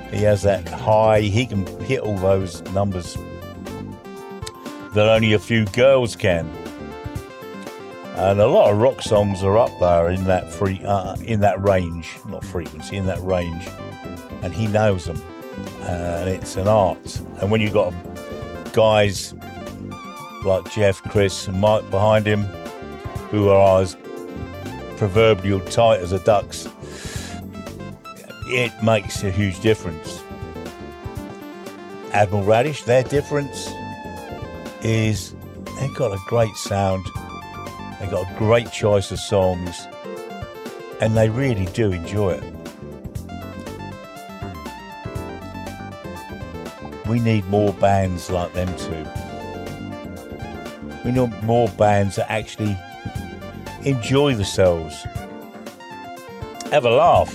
He has that high. He can hit all those numbers that only a few girls can. And a lot of rock songs are up there in that in that range, not frequency, in that range. And he knows them. And it's an art. And when you've got guys like Jeff, Chris and Mike behind him, who are as proverbial tight as a duck's, it makes a huge difference. Admiral Radish, their difference is they've got a great sound, they've got a great choice of songs, and they really do enjoy it. We need more bands like them too. We need more bands that actually enjoy themselves, have a laugh.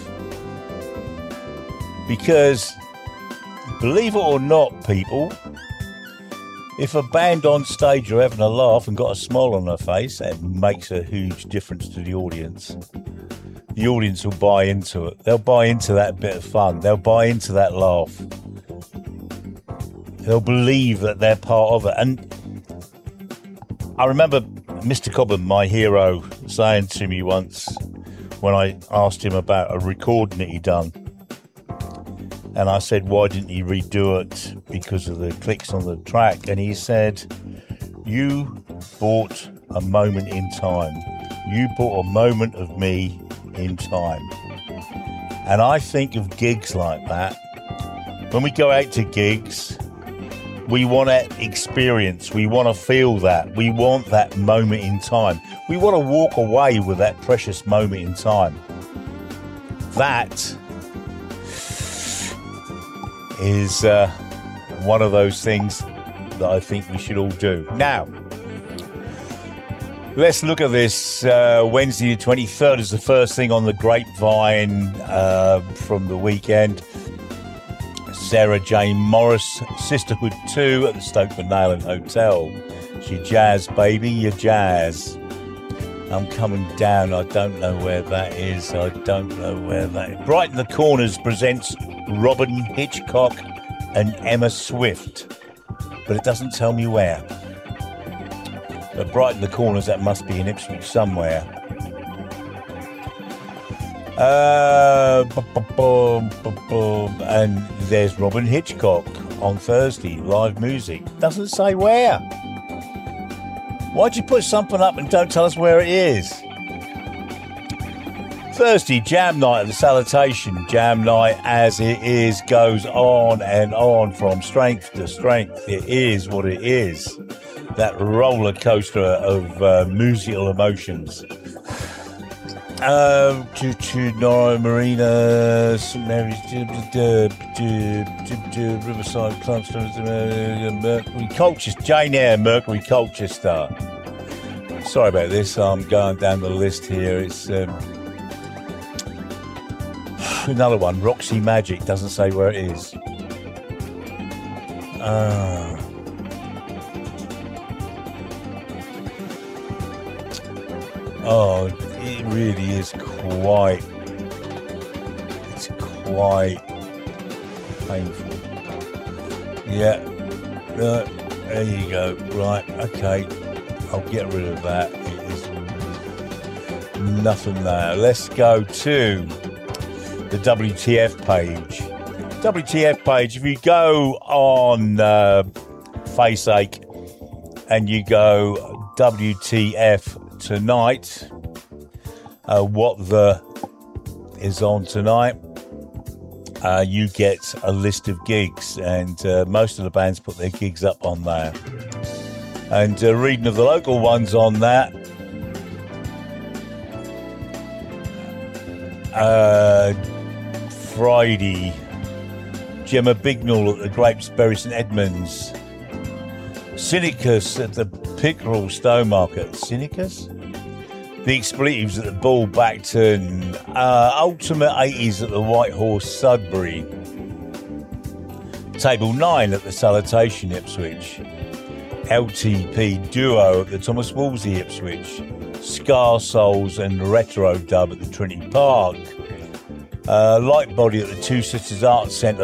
Because, believe it or not, people, if a band on stage are having a laugh and got a smile on their face, that makes a huge difference to the audience. The audience will buy into it. They'll buy into that bit of fun. They'll buy into that laugh. They'll believe that they're part of it. And I remember Mr. Cobham, my hero, saying to me once when I asked him about a recording that he'd done. And I said, why didn't he redo it because of the clicks on the track? And he said, you bought a moment in time. You bought a moment of me in time. And I think of gigs like that. When we go out to gigs, we want that experience. We want to feel that. We want that moment in time. We want to walk away with that precious moment in time. That is one of those things that I think we should all do. Now, let's look at this. Wednesday the 23rd is the first thing on the grapevine from the weekend. Sarah Jane Morris, Sisterhood 2 at the Stoke-on-Avon Hotel. It's your jazz, baby, your jazz. I'm coming down. I don't know where that is. Brighton the Corners presents Robin Hitchcock and Emma Swift, but it doesn't tell me where. But Brighton the Corners, that must be in Ipswich somewhere. And there's Robin Hitchcock on Thursday, live music. Doesn't say where. Why'd you put something up and don't tell us where it is? Thursday, Jam Night at the Salutation. Jam Night, as it is, goes on and on from strength to strength. It is what it is. That roller coaster of musical emotions. Norah Marina, St Mary's, Riverside, Clubstone, Mercury, Colchester, Jane Eyre, Mercury, Colchester. Sorry about this, I'm going down the list here. It's another one, Roxy Magic, doesn't say where it is. Oh, it really is quite painful. Yeah, there you go. Right, okay, I'll get rid of that. It is nothing there. Let's go to the WTF page. WTF page, if you go on Faceache and you go WTF tonight, what the is on tonight, you get a list of gigs, and most of the bands put their gigs up on there. And reading of the local ones on that, Friday, Gemma Bignall at the Grapes, Bury St Edmunds, Cynicus at the Pickerel Stowmarket. Cynicus? The Expletives at the Bull Backton, Ultimate 80s at the White Horse Sudbury, Table 9 at the Salutation Ipswich, LTP Duo at the Thomas Wolsey Ipswich, Scar Souls and Retro Dub at the Trinity Park, Light Body at the Two Sisters Arts Centre,